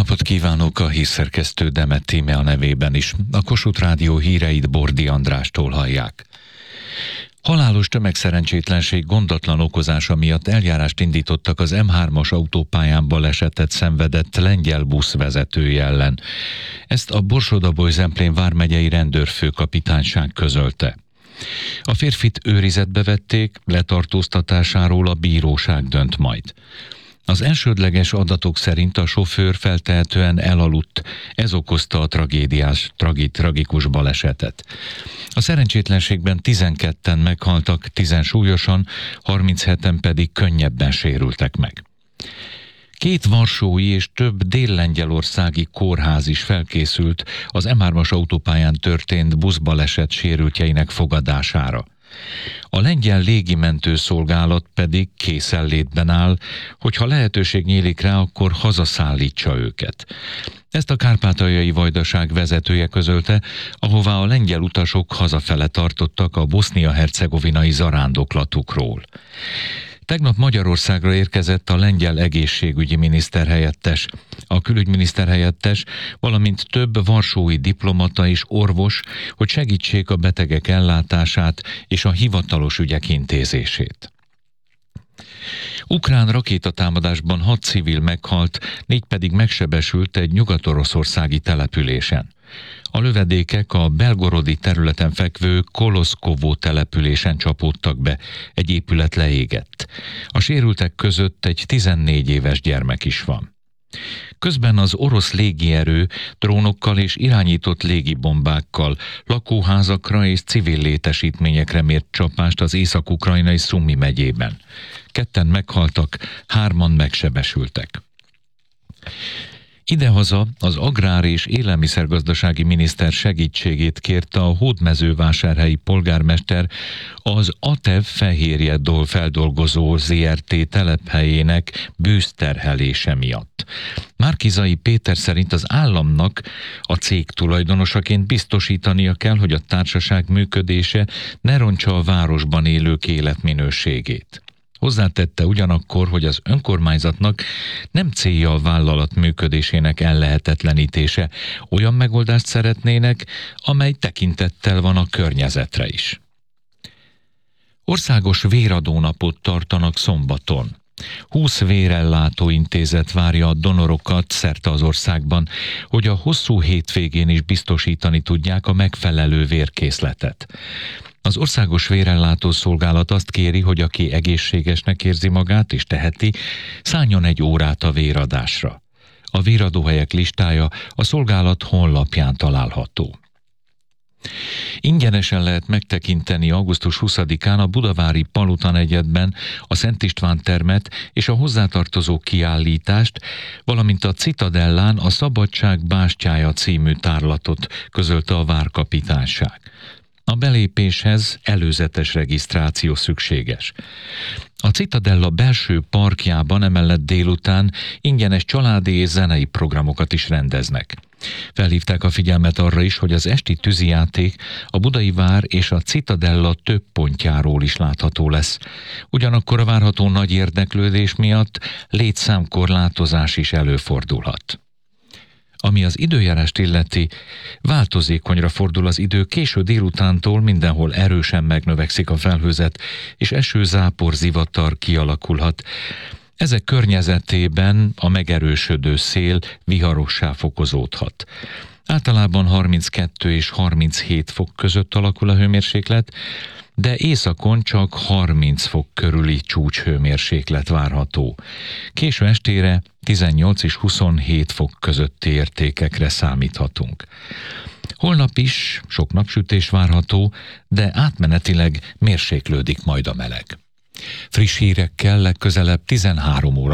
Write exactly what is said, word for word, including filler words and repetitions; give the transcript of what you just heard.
napot kívánok, a hírszerkesztő Demet Tíme a nevében is. A Kossuth Rádió híreit Bordi Andrástól hallják. Halálos tömegszerencsétlenség gondatlan okozása miatt eljárást indítottak az em hármas autópályán balesetet szenvedett lengyel busz vezetője ellen. Ezt a Borsod-Abaúj-Zemplén vármegyei rendőrfőkapitányság közölte. A férfit őrizetbe vették, letartóztatásáról a bíróság dönt majd. Az elsődleges adatok szerint a sofőr feltehetően elaludt, ez okozta a tragédiás, tragi, tragikus balesetet. A szerencsétlenségben tizenketten meghaltak, tízen súlyosan, harmincheten pedig könnyebben sérültek meg. Két varsói és több dél-lengyelországi kórház is felkészült az em hármas autópályán történt buszbaleset sérültjeinek fogadására. A lengyel légimentőszolgálat pedig készenlétben áll, hogyha lehetőség nyílik rá, akkor hazaszállítsa őket. Ezt a kárpátaljai vajdaság vezetője közölte, ahová a lengyel utasok hazafele tartottak a bosznia-hercegovinai zarándoklatukról. Tegnap Magyarországra érkezett a lengyel egészségügyi miniszterhelyettes, a külügyminiszterhelyettes, valamint több varsói diplomata és orvos, hogy segítsék a betegek ellátását és a hivatalos ügyek intézését. Ukrán rakétatámadásban hat civil meghalt, négy pedig megsebesült egy nyugat-oroszországi településen. A lövedékek a belgorodi területen fekvő Koloszkovó településen csapódtak be, egy épület leégett. A sérültek között egy tizennégy éves gyermek is van. Közben az orosz légierő drónokkal és irányított légibombákkal lakóházakra és civil létesítményekre mért csapást az észak-ukrajnai Szumi megyében. Ketten meghaltak, hárman megsebesültek. Idehaza az agrár- és élelmiszergazdasági miniszter segítségét kérte a hódmezővásárhelyi polgármester az ATEV fehérje feldolgozó zé er té telephelyének bűzterhelése miatt. Márki-Zay Péter szerint az államnak a cég tulajdonosaként biztosítania kell, hogy a társaság működése ne rontsa a városban élők életminőségét. Hozzátette ugyanakkor, hogy az önkormányzatnak nem célja a vállalat működésének ellehetetlenítése, olyan megoldást szeretnének, amely tekintettel van a környezetre is. Országos véradónapot tartanak szombaton. húsz vérellátó intézet várja a donorokat szerte az országban, hogy a hosszú hétvégén is biztosítani tudják a megfelelő vérkészletet. Az Országos Vérellátó Szolgálat azt kéri, hogy aki egészségesnek érzi magát és teheti, szálljon egy órát a véradásra. A véradóhelyek listája a szolgálat honlapján található. Ingyenesen lehet megtekinteni augusztus huszadikán a budavári Paluta negyedben a Szent István termet és a hozzátartozó kiállítást, valamint a Citadellán a Szabadság bástyája című tárlatot, közölte a várkapitányság. A belépéshez előzetes regisztráció szükséges. A Citadella belső parkjában emellett délután ingyenes családi és zenei programokat is rendeznek. Felhívták a figyelmet arra is, hogy az esti tűzijáték a Budai Vár és a Citadella több pontjáról is látható lesz. Ugyanakkor a várható nagy érdeklődés miatt létszámkorlátozás is előfordulhat. Ami az időjárást illeti, változékonyra fordul az idő, késő délutántól mindenhol erősen megnövekszik a felhőzet, és eső-zápor zivatar kialakulhat. Ezek környezetében a megerősödő szél viharossá fokozódhat. Általában harminckettő és harminchét fok között alakul a hőmérséklet, de északon csak harminc fok körüli csúcshőmérséklet várható. Késő estére tizennyolc és huszonhét fok közötti értékekre számíthatunk. Holnap is sok napsütés várható, de átmenetileg mérséklődik majd a meleg. Friss hírekkel legközelebb tizenhárom óra